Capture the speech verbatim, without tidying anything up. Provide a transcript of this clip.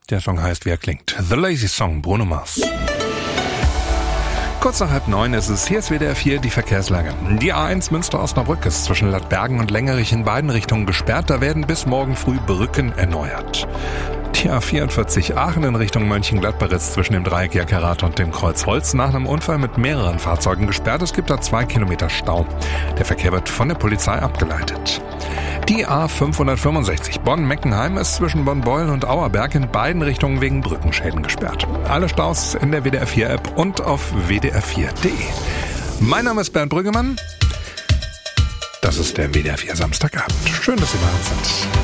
Der Song heißt, wie er klingt. The Lazy Song, Bruno Mars. Kurz nach halb neun ist es. Hier ist W D R vier die Verkehrslage. Die A eins Münster-Osnabrück ist zwischen Ladbergen und Längerich in beiden Richtungen gesperrt. Da werden bis morgen früh Brücken erneuert. Die A vierundvierzig Aachen in Richtung Mönchengladbach ist zwischen dem Dreieck Jackerat und dem Kreuz Holz nach einem Unfall mit mehreren Fahrzeugen gesperrt. Es gibt da zwei Kilometer Stau. Der Verkehr wird von der Polizei abgeleitet. Die A fünfhundertfünfundsechzig Bonn-Meckenheim ist zwischen Bonn-Beulen und Auerberg in beiden Richtungen wegen Brückenschäden gesperrt. Alle Staus in der W D R vier App und auf w d r vier punkt d e. Mein Name ist Bernd Brüggemann. Das ist der W D R vier Samstagabend. Schön, dass Sie bei uns sind.